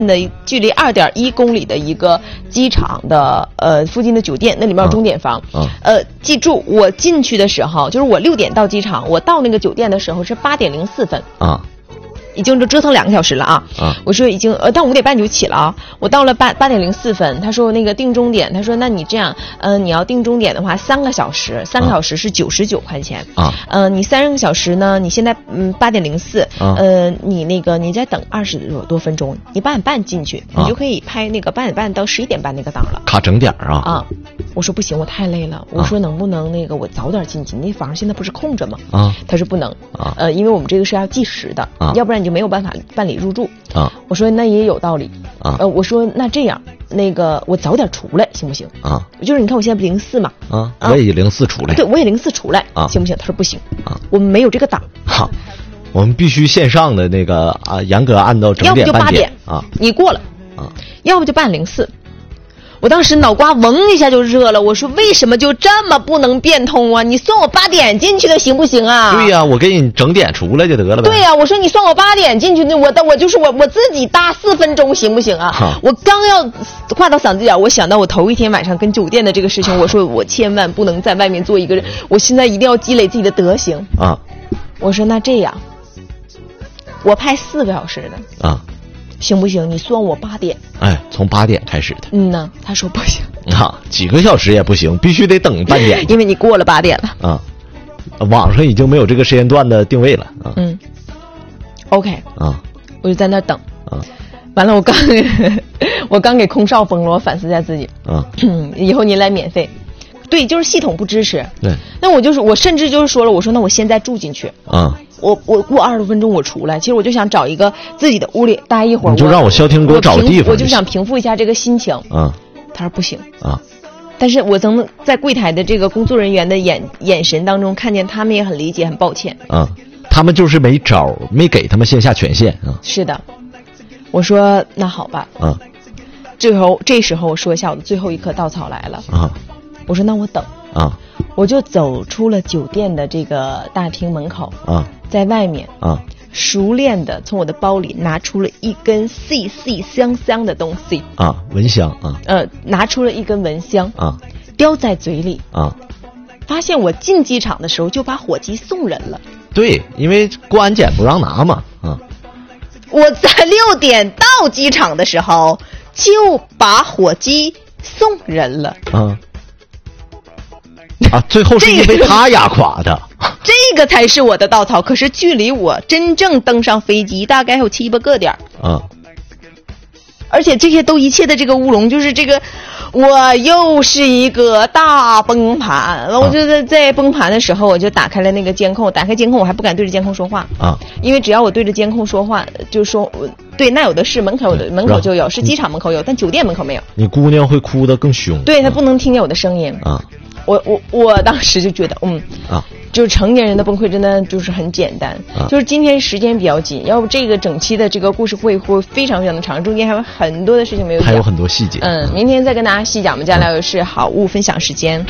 的距离2.1公里的一个机场的附近的酒店，那里面有钟点房。记住我进去的时候，就是我6点到机场，我到那个酒店的时候是8点04分啊。已经折腾2个小时了啊！我说已经但5点半就起了啊。我到了8点04分，他说那个定钟点，他说那你这样，你要定钟点的话3个小时，3个小时是99块钱啊。你3个小时呢，你现在8点04，你那个你再等20多分钟，你8点半进去，你就可以拍那个8点半到11点半那个档了。 卡整点啊！ 我说不行，我太累了。我说能不能那个我早点进去？那房现在不是空着吗？他说不能因为我们这个是要计时的，要不然你就没有办法办理入住我说那也有道理我说那这样，那个我早点出来行不行就是你看我现在不04嘛我也04出来， 对，我也04出来行不行？他说不行我们没有这个档我们必须线上的那个严格按照整点要不就8点你过了要不就8点04。我当时脑瓜嗡一下就热了，我说为什么就这么不能变通啊？你算我8点进去的行不行啊？ 对呀，我给你整点出来就得了呗。 对呀，我说你算我8点进去，我就是我自己搭4分钟行不行啊？我刚要话到嗓子眼，我想到我头一天晚上跟酒店的这个事情，我说我千万不能在外面做一个人，我现在一定要积累自己的德行我说那这样，我拍4个小时的行不行？你算我8点。 从8点开始的。 他说不行。 几个小时也不行，必须得等半点。 因为你过了8点了。 网上已经没有这个时间段的定位了。 OK。我就在那等。完了，我刚给空少封了，我反思一下自己。以后您来免费。对，就是系统不支持。 对。 那我甚至就是说了，我说那我现在住进去。我过20多分钟我出来，其实我就想找一个自己的屋里待一会儿。 你就让我消停给我找地方。 我就想平复一下这个心情。他说不行但是我曾在柜台的这个工作人员的眼神当中看见他们也很理解，很抱歉。 他们就是没招，没给他们线下权限是的，我说那好吧。这时候我说一下我的最后一颗稻草来了。我说那我等。我就走出了酒店的这个大厅门口在外面熟练的从我的包里拿出了一根细细香香的东西蚊香拿出了一根蚊香叼在嘴里发现我进机场的时候就把火机送人了。 对，因为过安检不让拿嘛我在6点到机场的时候就把火机送人了最后是因为他压垮的这个才是我的稻草。可是距离我真正登上飞机大概还有7、8个点而且这些一切的这个乌龙就是这个我又是一个大崩盘。我就在崩盘的时候我就打开了那个监控，打开监控我还不敢对着监控说话因为只要我对着监控说话就说对，那有的是门口就有，是机场门口有，但酒店门口没有。 你姑娘会哭得更凶。 对，她不能听见我的声音我当时就觉得就是成年人的崩溃真的就是很简单就是今天时间比较紧，要不这个整期的这个故事会非常非常的长，中间还有很多的事情没有讲， 还有很多细节明天再跟大家细讲。我们接下来是好物分享时间。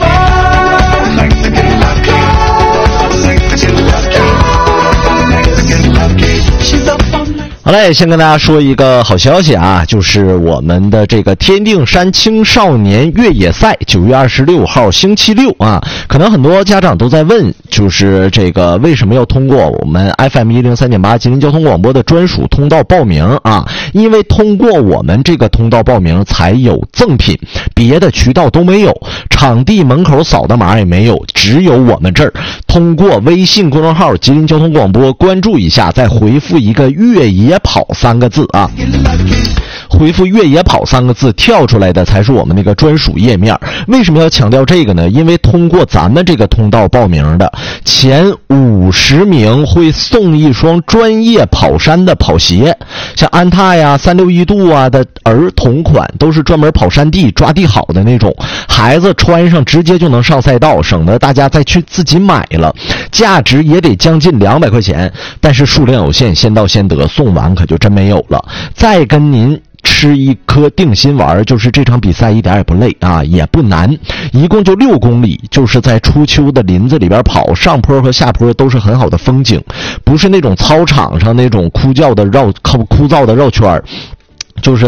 好嘞，先跟大家说一个好消息就是我们的这个天定山青少年越野赛9月26号星期六可能很多家长都在问，就是这个为什么要通过我们 FM103.8吉林交通广播的专属通道报名因为通过我们这个通道报名才有赠品，别的渠道都没有，场地门口扫的码也没有，只有我们这儿。通过微信公众号吉林交通广播关注一下，再回复一个越野跑3个字回复越野跑3个字，跳出来的才是我们那个专属页面。为什么要强调这个呢？因为通过咱们这个通道报名的前50名会送一双专业跑山的跑鞋，像安踏呀、361度的儿童款，都是专门跑山地抓地好的那种，孩子穿上直接就能上赛道，省得大家再去自己买了，价值也得将近200块钱，但是数量有限，先到先得，送完可就真没有了。再跟您吃一颗定心丸，就是这场比赛一点也不累也不难，一共就6公里，就是在初秋的林子里边跑，上坡和下坡都是很好的风景，不是那种操场上那种枯燥的绕圈，就是